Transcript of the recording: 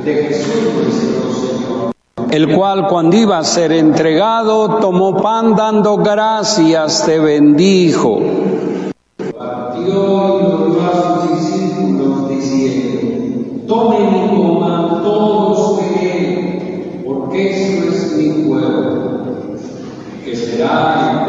de Jesús nuestro Señor, el cual cuando iba a ser entregado, tomó pan dando gracias, te bendijo. partió y lo dio a sus discípulos diciendo: tomen y coman todos de él, porque esto es mi cuerpo, que será